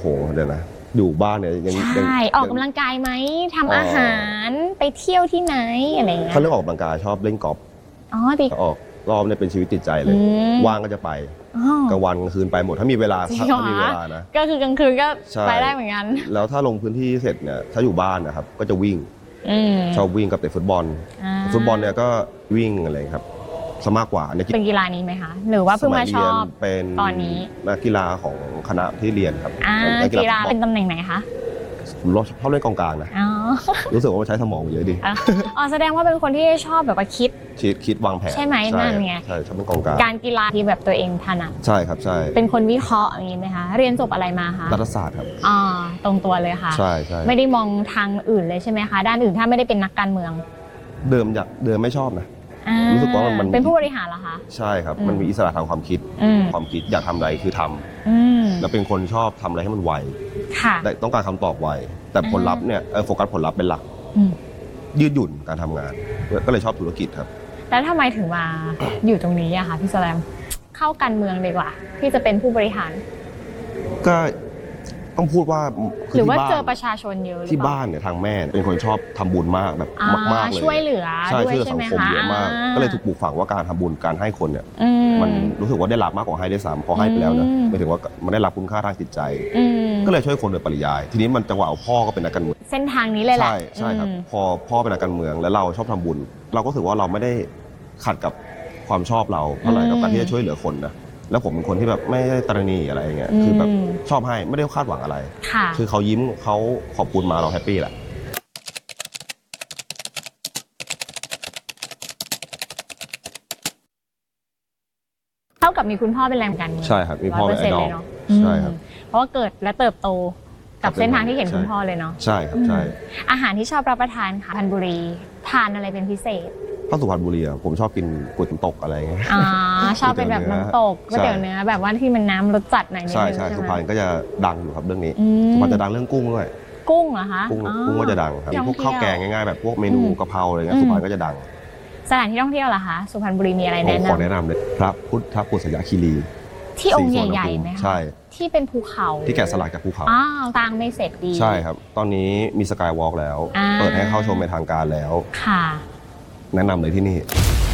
โหเดี๋ยวนะอยู่บ้านเนี่ยยังใช่ออกกำลังกายไหมทำอาหารไปเที่ยวที่ไหนอะไรเงี้ยถ้าเรื่องออกกำลังกายชอบเล่นกอล์ฟดีออกรอบเนี่ยเป็นชีวิตติดใจเลยว่างก็จะไปกลางวันกลางคืนไปหมดถ้ามีเวลานะก็คือกลางคืนก็ไปได้เหมือนกันแล้วถ้าลงพื้นที่เสร็จเนี่ยถ้าอยู่บ้านนะครับก็จะวิ่งชอบวิ่งกับเตะฟุตบอลเนี่ยก็วิ่งอะไรครับซะมากกว่าเป็นกีฬานี้ไหมคะหรือว่าเพิ่งมาชอบเป็นตอนนี้นักกีฬาของคณะที่เรียนครับกีฬาเป็นตำแหน่งไหนคะผมชอบเล่นกองกลางนะรู้สึกว่ามันใช้สมองเยอะดีแสดงว่าเป็นคนที่ชอบแบบว่าคิดวางแผนใช่ไหมนั่นไงใช่ชอบเล่นกองกลางการกีฬาที่แบบตัวเองถนัดใช่ครับใช่เป็นคนวิเคราะห์อย่างนี้ไหมคะเรียนจบอะไรมาคะรัฐศาสตร์ครับตรงตัวเลยค่ะใช่ไม่ได้มองทางอื่นเลยใช่ไหมคะด้านอื่นถ้าไม่ได้เป็นนักการเมืองเดิมไม่ชอบนะรู้สึกว่ามันเป็นผู้บริหารเหรอคะใช่ครับมันมีอิสระทางความคิดอยากทำอะไรคือทำแล้วเป็นคนชอบทำอะไรให้มันไวต้องการคำตอบไวแต่ผลลัพธ์เนี่ยโฟกัสผลลัพธ์เป็นหลักยืดหยุ่นการทำงานก็เลยชอบธุรกิจครับแล้วทำไมถึงมาอยู่ตรงนี้อะคะพี่แสลมเข้าการเมืองดีกว่าที่จะเป็นผู้บริหารก็ต้องพูดว่าหรือว่าเจอประชาชนเยอะที่บ้านเนี่ยทางแม่เป็นคนชอบทำบุญมากแบบมากๆเลยช่วยเหลือด้วยใช่ไหมคะเยอะมากก็เลยถูกปลูกฝังว่าการทำบุญการให้คนเนี่ยมันรู้สึกว่าได้รับมากกว่าให้ได้ซ้ำพอให้ไปแล้วนะไม่ถึงว่ามันได้รับคุณค่าทางจิตใจก็เลยช่วยคนโดยปริยายทีนี้มันจังหวะพ่อก็เป็นนักการเมืองเส้นทางนี้เลยแหละใช่ครับพอพ่อเป็นนักการเมืองแล้วเราชอบทำบุญเราก็รู้สึกว่าเราไม่ได้ขัดกับความชอบเราเท่าไหร่กับการที่จะช่วยเหลือคนนะแล้วผมเป็นคนที่แบบไม่ได้ตระหนี่อะไรอย่างเงี้ยคือแบบชอบให้ไม่ได้คาดหวังอะไรคือเขายิ้มเขาขอบคุณมาเราแฮปปี้แหละเท่ากับมีคุณพ่อเป็นแรงกันใช่ครับมีพ่อเป็นไอดอลใช่ครับเพราะว่าเกิดและเติบโตกับเส้นทางที่เห็นคุณพ่อเลยเนาะใช่ครับใช่อาหารที่ชอบรับประทานค่ะสุพรรณบุรีทานอะไรเป็นพิเศษถ้าสุพรรณบุรีผมชอบกินก๋วยเตี๋ยวตกอะไรเงี้ยชอบเป็นแบบน้ำตกก๋วยเตี๋ยวเนื้อแบบว่าที่มันน้ำรสจัดหน่อยนึงใช่สุพรรณก็จะดังอยู่ครับเรื่องนี้สุพรรณจะดังเรื่องกุ้งด้วยกุ้งเหรอคะกุ้งก็จะดังครับพวกข้าวแกงง่ายๆแบบพวกเมนูกะเพราอะไรเงี้ยสุพรรณก็จะดังสถานที่ท่องเที่ยวล่ะคะสุพรรณบุรีมีอะไรแนะนำขอแนะนำเลยพระพุทธปุษยคีรีที่องค์ใหญ่ๆไหมคะใช่ที่เป็นภูเขาที่แกะสลักจากภูเขาสร้างไม่เสร็จดีใช่ครับตอนนี้มีสกายวอล์กแล้วเปิดให้เข้าชมเป็นทางการแล้วค่ะแนะนำเลยที่นี่